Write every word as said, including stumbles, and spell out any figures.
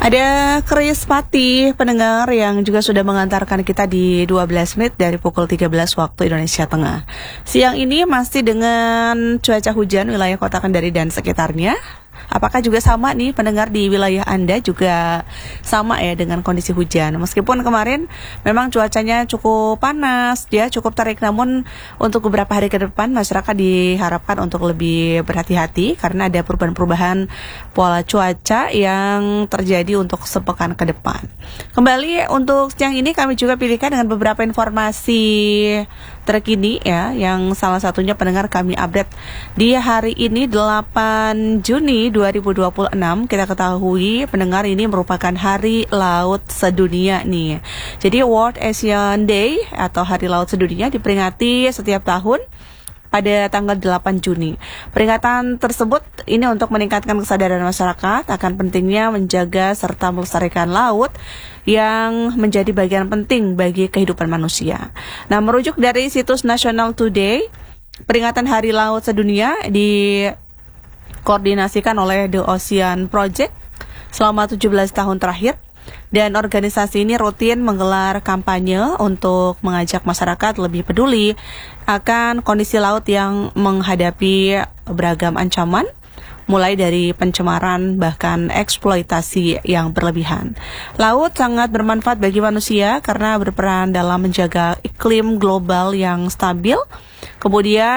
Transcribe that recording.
Ada Chris Pati, pendengar yang juga sudah mengantarkan kita di dua belas menit dari pukul tiga belas waktu Indonesia Tengah. Siang ini masih dengan cuaca hujan wilayah Kota Kendari dan sekitarnya. Apakah juga sama nih pendengar di wilayah Anda juga sama ya dengan kondisi hujan? Meskipun kemarin memang cuacanya cukup panas, dia cukup terik, namun untuk beberapa hari ke depan masyarakat diharapkan untuk lebih berhati-hati karena ada perubahan-perubahan pola cuaca yang terjadi untuk sepekan ke depan. Kembali untuk siang ini kami juga pilihkan dengan beberapa informasi terkini ya, yang salah satunya pendengar kami update di hari ini delapan Juni dua ribu dua puluh enam. Kita ketahui pendengar ini merupakan Hari Laut Sedunia nih. Jadi World Ocean Day atau Hari Laut Sedunia diperingati setiap tahun pada tanggal delapan Juni. Peringatan tersebut ini untuk meningkatkan kesadaran masyarakat akan pentingnya menjaga serta melestarikan laut yang menjadi bagian penting bagi kehidupan manusia. Nah, merujuk dari situs National Today, peringatan Hari Laut Sedunia dikoordinasikan oleh The Ocean Project selama tujuh belas tahun terakhir. Dan organisasi ini rutin menggelar kampanye untuk mengajak masyarakat lebih peduli akan kondisi laut yang menghadapi beragam ancaman, mulai dari pencemaran bahkan eksploitasi yang berlebihan. Laut sangat bermanfaat bagi manusia karena berperan dalam menjaga iklim global yang stabil. Kemudian